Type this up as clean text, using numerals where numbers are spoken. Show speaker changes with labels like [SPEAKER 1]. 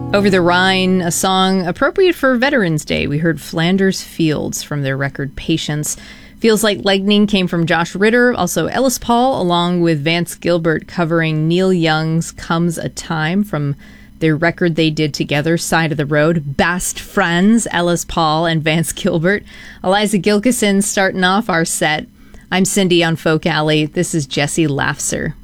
[SPEAKER 1] Over the Rhine, a song appropriate for Veterans Day. We heard Flanders Fields from their record Patience. Feels Like Lightning came from Josh Ritter, also Ellis Paul, along with Vance Gilbert covering Neil Young's Comes a Time from their record they did together, Side of the Road. Best friends, Ellis Paul and Vance Gilbert. Eliza Gilkison starting off our set. I'm Cindy on Folk Alley. This is Jessie Lafser.